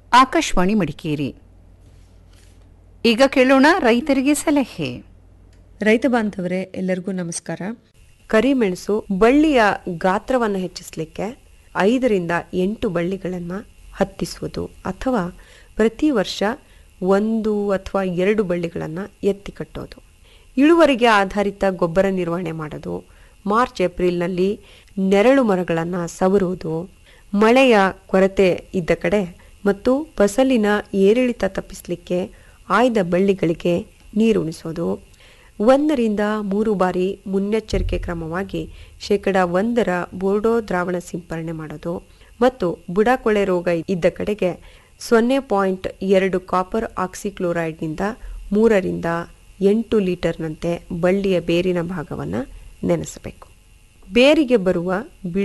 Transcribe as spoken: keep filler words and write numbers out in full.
ಆಕಾಶವಾಣಿ ಮಡಿಕೇರಿ. ಈಗ ಕೇಳೋಣ ರೈತರಿಗೆ ಸಲಹೆ. ರೈತ ಬಾಂಧವರೇ, ಎಲ್ಲರಿಗೂ ನಮಸ್ಕಾರ. ಕರಿಮೆಣಸು ಬಳ್ಳಿಯ ಗಾತ್ರವನ್ನು ಹೆಚ್ಚಿಸಲಿಕ್ಕೆ ಐದರಿಂದ ಎಂಟು ಬಳ್ಳಿಗಳನ್ನು ಹತ್ತಿಸುವುದು ಅಥವಾ ಪ್ರತಿ ವರ್ಷ ಒಂದು ಅಥವಾ ಎರಡು ಬಳ್ಳಿಗಳನ್ನು ಎತ್ತಿ ಕಟ್ಟೋದು. ಇಳುವರಿಗೆ ಆಧಾರಿತ ಗೊಬ್ಬರ ನಿರ್ವಹಣೆ ಮಾಡೋದು, ಮಾರ್ಚ್ ಏಪ್ರಿಲ್ನಲ್ಲಿ ನೆರಳು ಮರಗಳನ್ನು ಸವರುವುದು, ಮಳೆಯ ಕೊರತೆ ಇದ್ದ ಕಡೆ ಮತ್ತು ಫಸಲಿನ ಏರಿಳಿತ ತಪ್ಪಿಸಲಿಕ್ಕೆ ಆಯ್ದ ಬಳ್ಳಿಗಳಿಗೆ ನೀರುಣಿಸೋದು, ಒಂದರಿಂದ ಮೂರು ಬಾರಿ ಮುನ್ನೆಚ್ಚರಿಕೆ ಕ್ರಮವಾಗಿ ಶೇಕಡ ಒಂದರ ಬೋರ್ಡೋ ದ್ರಾವಣ ಸಿಂಪರಣೆ ಮಾಡೋದು ಮತ್ತು ಬುಡಕೊಳೆ ರೋಗ ಇದ್ದ ಕಡೆಗೆ ಸೊನ್ನೆ ಪಾಯಿಂಟ್ ಎರಡು ಕಾಪರ್ ಆಕ್ಸಿಕ್ಲೋರೈಡ್ನಿಂದ ಮೂರರಿಂದ ಎಂಟು ಲೀಟರ್ನಂತೆ ಬಳ್ಳಿಯ ಬೇರಿನ ಭಾಗವನ್ನು ನೆನೆಸಬೇಕು. ಬೇರಿಗೆ ಬರುವ